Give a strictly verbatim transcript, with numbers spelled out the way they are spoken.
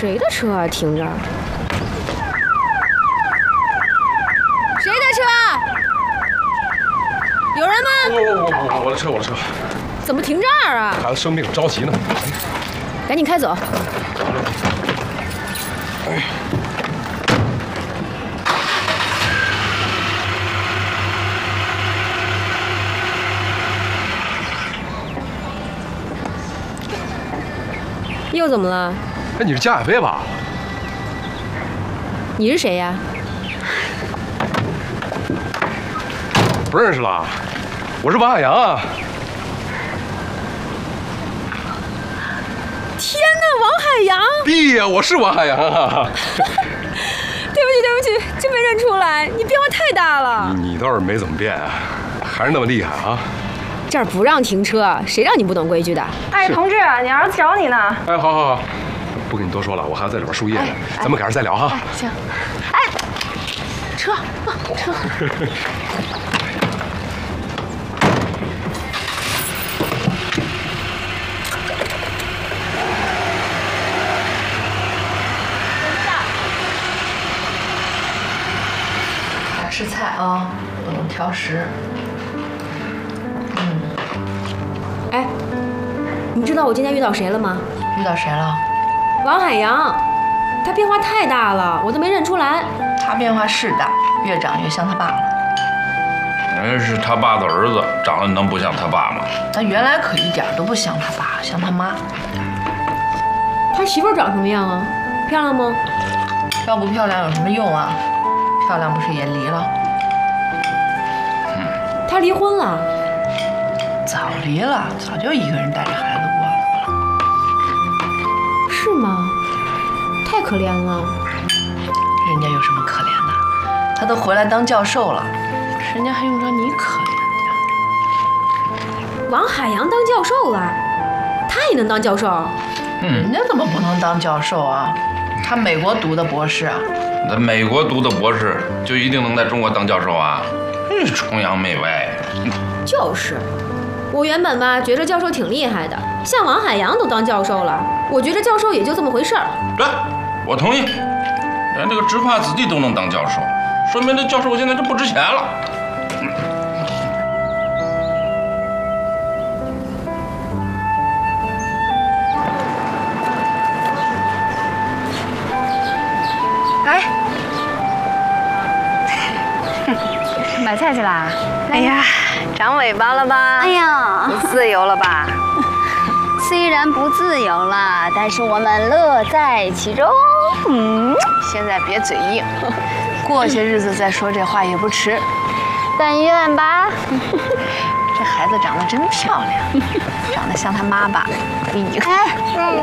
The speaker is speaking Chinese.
谁的车啊？停着。谁的车？有人吗？ 我我我我的车我的车。 怎么停这儿啊？ 孩子生病着急呢。 赶紧开走。 哎。 又怎么了？ 哎，你是江海飞吧？ 你是谁呀？ 不认识了，我是王海洋啊！ 天哪，王海洋！ 弟呀，我是王海洋啊！ 对不起，对不起，真没认出来，你变化太大了。 你倒是没怎么变啊，还是那么厉害啊！ 这儿不让停车，谁让你不懂规矩的？ 哎，同志，你儿子找你呢。 哎，好好好，不跟你多说了，我还要在里边输液呢，哎、咱们改日再聊哈。 哎，行。哎，车，车。 吃菜啊，不能挑食。 哎，你知道我今天遇到谁了吗？ 遇到谁了？ 王海洋，他变化太大了，我都没认出来。 他变化是大，越长越像他爸了。 人是他爸的儿子，长得能不像他爸吗？ 他原来可一点都不像他爸，像他妈。 他媳妇长什么样啊？漂亮吗？ 漂不漂亮有什么用啊？漂亮不是也离了？ 嗯。他离婚了。 早离了，早就一个人带着孩子过来了。 是吗？太可怜了。 人家有什么可怜的？他都回来当教授了，人家还用着你可怜呀？王海洋当教授了，他也能当教授？ 嗯，人家怎么不能当教授啊？他美国读的博士啊。 在美国读的博士，就一定能在中国当教授啊？真是崇洋媚外。 就是。 我原本吧觉着教授挺厉害的，像王海洋都当教授了，我觉着教授也就这么回事儿。 对，我同意，连这个直发子弟都能当教授，说明这教授现在就不值钱了。 哎，买菜去啦？ 哎呀。 长尾巴了吧？ 哎呀， 不自由了吧？虽然不自由了，但是我们乐在其中。 嗯，现在别嘴硬，过些日子再说这话也不迟。 但愿吧。 这孩子长得真漂亮，长得像他妈吧？哎呦， 哎，